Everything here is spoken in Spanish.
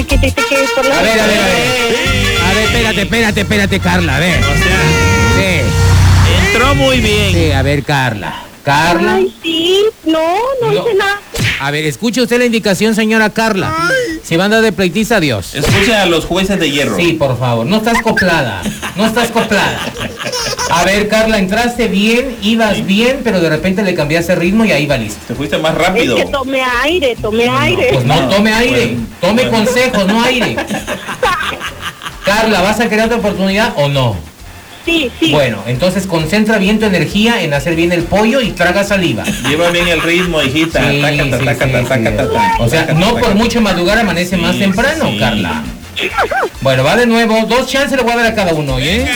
¿Por qué te quedes por la... A ver. A ver, espérate, Carla, a ver. O sea, Sí, entró muy bien. sí, a ver, Carla. Carla. Ay, sí, no hice nada. A ver, escuche usted la indicación, señora Carla. Si va a andar de pleitiza, adiós. Escuchen a los jueces de hierro. Sí, por favor, no estás coplada. A ver, Carla, entraste bien, ibas bien, pero de repente le cambiaste ritmo y ahí va listo. Te fuiste más rápido. Es que tomé aire. Pues no, tome aire, tome consejos, no aire. Carla, ¿vas a querer otra oportunidad o no? Sí. Bueno, entonces concentra bien tu energía en hacer bien el pollo y traga saliva. Lleva bien el ritmo, hijita. Sí, Tácata. O sea, no por mucho madrugar amanece más temprano, sí. Carla. Bueno, va de nuevo, 2 chances le voy a dar a cada uno, ¿eh?